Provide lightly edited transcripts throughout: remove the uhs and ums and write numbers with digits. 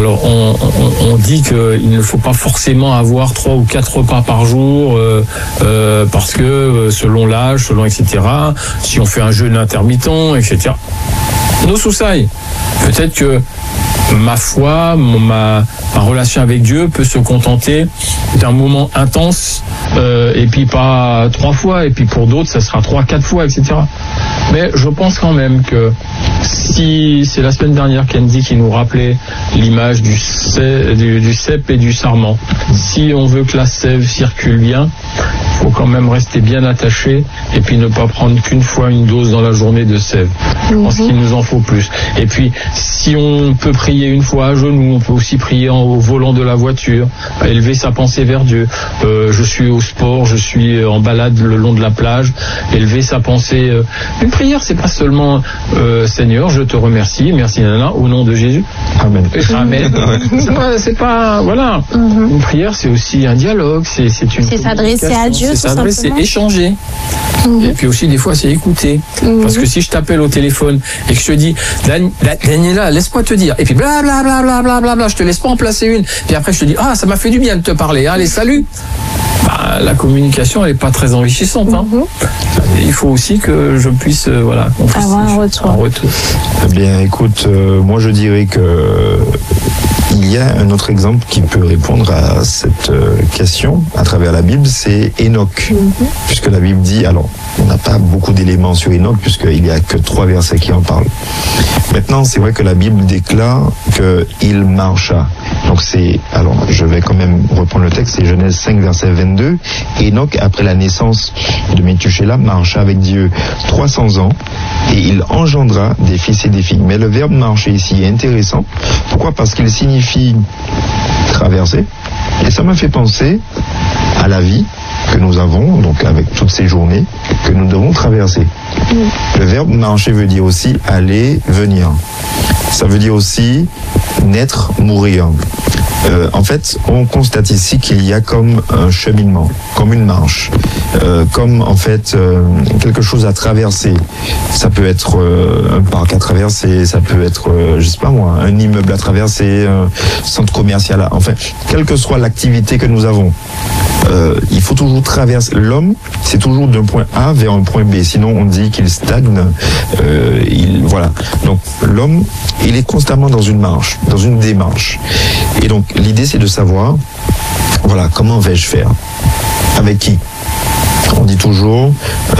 Alors on dit qu'il ne faut pas forcément avoir 3 ou 4 repas par jour parce que selon l'âge, selon etc. Si on fait un jeûne intermittent, etc. No sousai. Peut-être que ma foi, ma relation avec Dieu peut se contenter d'un moment intense et puis pas 3 fois, et puis pour d'autres ça sera 3-4 fois, etc. Mais je pense quand même que si c'est la semaine dernière Kenzie qui nous rappelait l'image du cep et du sarment, si on veut que la sève circule bien, il faut quand même rester bien attaché et puis ne pas prendre qu'une fois une dose dans la journée de sève. Je pense qu'il nous en faut plus. Et puis si on peut prier une fois à genoux, on peut aussi prier au volant de la voiture, élever sa pensée vers Dieu. Je suis au sport, je suis en balade le long de la plage, élever sa pensée. Une prière, c'est pas seulement Seigneur, je te remercie, merci nana, au nom de Jésus. Amen. Amen. C'est pas voilà. Une prière, c'est aussi un dialogue, c'est s'adresser à Dieu, c'est s'adresser, échanger. Et puis aussi des fois c'est écouter. Parce que si je t'appelle au téléphone et que je te dis Daniela, laisse-moi te dire, et puis blablabla, je te laisse pas en placer une, puis après je te dis ça m'a fait du bien de te parler, allez salut. La communication elle est pas très enrichissante. Il faut aussi que je puisse avoir un retour. Eh bien écoute, moi je dirais que il y a un autre exemple qui peut répondre à cette question à travers la Bible, c'est Enoch. Puisque la Bible dit, alors on n'a pas beaucoup d'éléments sur Enoch puisqu'il n'y a que 3 versets qui en parlent. Maintenant, c'est vrai que la Bible déclare qu'il marcha. Donc alors je vais quand même reprendre le texte, c'est Genèse 5 verset 22. Enoch, après la naissance de Méthusélah, marcha avec Dieu 300 ans et il engendra des fils et des filles. Mais le verbe marcher ici est intéressant. Pourquoi ? Parce qu'il signifie traverser. Et ça me fait penser à la vie que nous avons, donc avec toutes ces journées que nous devons traverser. Le verbe marcher veut dire aussi aller, venir. Ça veut dire aussi naître, mourir. En fait, on constate ici qu'il y a comme un cheminement, comme une marche, comme en fait quelque chose à traverser. Ça peut être un parc à traverser, ça peut être, je sais pas moi, un immeuble à traverser, un centre commercial. Enfin, quelle que soit l'activité que nous avons, il faut toujours traverser. L'homme, c'est toujours d'un point A vers un point B. Sinon, on dit qu'il stagne. Voilà. Donc, l'homme, il est constamment dans une marche, dans une démarche. Et donc, l'idée, c'est de savoir, voilà, comment vais-je faire ? Avec qui ? On dit toujours,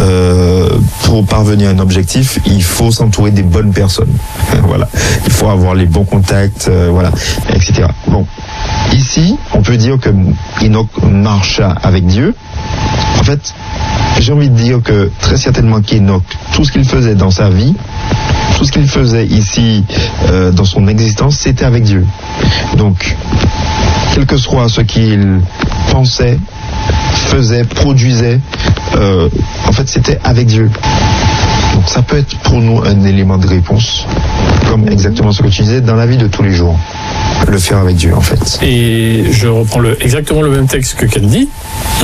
pour parvenir à un objectif, il faut s'entourer des bonnes personnes. Voilà. Il faut avoir les bons contacts, voilà, etc. Bon. Ici, on peut dire que Enoch marcha avec Dieu. En fait, j'ai envie de dire que très certainement qu'Enoch, tout ce qu'il faisait dans sa vie, tout ce qu'il faisait ici dans son existence, c'était avec Dieu. Donc, quel que soit ce qu'il pensait, faisait, produisait, en fait c'était avec Dieu. Donc ça peut être pour nous un élément de réponse, comme exactement ce que tu disais, dans la vie de tous les jours. Le faire avec Dieu en fait. Et je reprends exactement le même texte que qu'elle dit.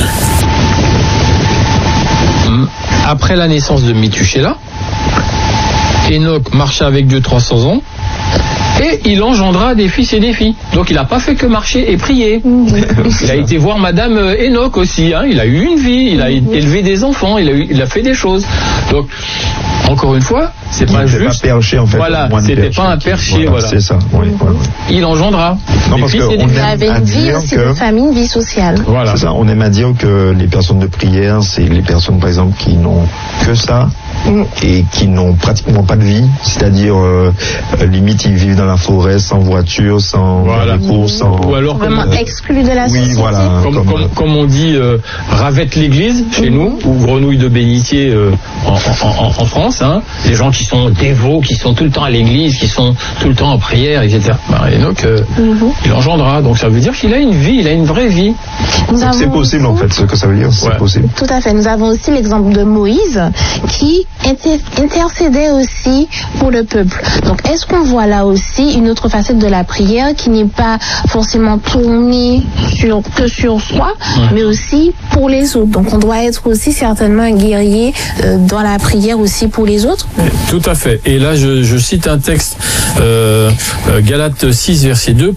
Après la naissance de Méthusélah, Enoch marcha avec Dieu 300 ans et il engendra des fils et des filles. Donc il n'a pas fait que marcher et prier. Il a été voir Madame Enoch aussi. Il a eu une vie, il a élevé des enfants, il a fait des choses. Donc encore une fois, c'est pas juste. Pas perché en fait. Voilà, c'était pas un perché. Voilà. C'est ça. Oui. Il engendra. Non, parce qu'on avait une vie aussi de famille, une vie sociale. Voilà. C'est ça. On aime à dire que les personnes de prière, c'est les personnes par exemple qui n'ont que ça et qui n'ont pratiquement pas de vie. C'est-à-dire limite ils vivent dans la forêt sans voiture, sans cours, sans. Ou alors vraiment exclus de la société. Voilà. Comme on dit, ravette l'église chez nous ou grenouille de bénitier en France. Les gens qui sont dévots, qui sont tout le temps à l'église, qui sont tout le temps en prière, etc. Enoch, il engendra. Donc ça veut dire qu'il a une vie, il a une vraie vie. C'est possible en fait, ce que ça veut dire, c'est possible. Tout à fait. Nous avons aussi l'exemple de Moïse qui intercédait aussi pour le peuple. Donc est-ce qu'on voit là aussi une autre facette de la prière qui n'est pas forcément tournée que sur soi, mais aussi pour les autres. Donc on doit être aussi certainement un guerrier dans la prière aussi pour les autres. Tout à fait. Et là je cite un texte, Galates 6 verset 2.